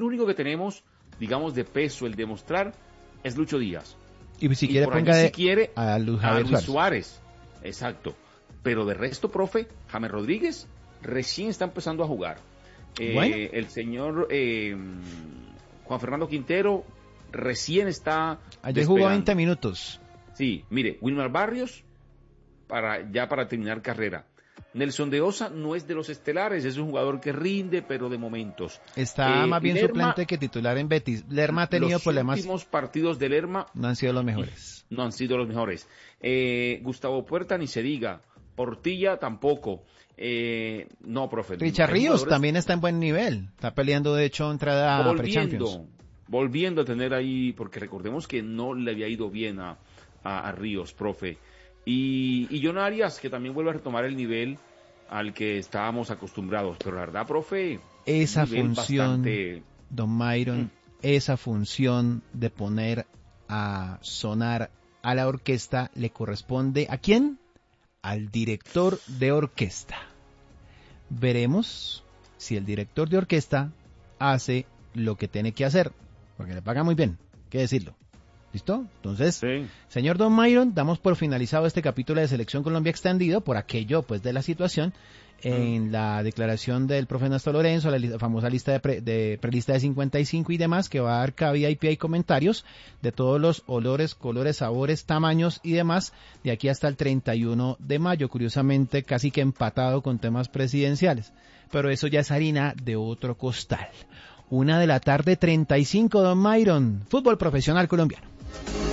único que tenemos, digamos, de peso, el demostrar, es Lucho Díaz. Y si quiere ponga si quiere, a Luis Suárez. Exacto. Pero de resto, profe, James Rodríguez recién está empezando a jugar. El señor Juan Fernando Quintero recién está ayer jugó 20 minutos. Sí, mire, Wilmar Barrios para terminar carrera. Nelson de Osa no es de los estelares, es un jugador que rinde, pero de momentos. Está más bien Lerma, suplente que titular en Betis. Lerma ha tenido problemas. Los últimos partidos de Lerma no han sido los mejores. No han sido los mejores. Gustavo Puerta ni se diga. Portilla tampoco. No, profe. Richard Ríos también está en buen nivel. Está peleando, de hecho, entrada a Pre-Champions. Volviendo a tener ahí, porque recordemos que no le había ido bien a Ríos, profe. Y John Arias, que también vuelve a retomar el nivel al que estábamos acostumbrados. Pero la verdad, profe, esa función, don Myron, esa función de poner a sonar a la orquesta le corresponde ¿a quién? Al director de orquesta. Veremos si el director de orquesta hace lo que tiene que hacer, porque le paga muy bien, hay que decirlo. ¿Listo? Entonces, sí. Señor Don Myron, damos por finalizado este capítulo de Selección Colombia extendido por aquello pues de la situación en la declaración del profe Néstor Lorenzo, la famosa lista de prelista de 55 y demás, que va a dar cabida y pie y comentarios de todos los olores, colores, sabores, tamaños y demás, de aquí hasta el 31 de mayo, curiosamente casi que empatado con temas presidenciales, pero eso ya es harina de otro costal. 1:35 p.m, Don Myron, fútbol profesional colombiano.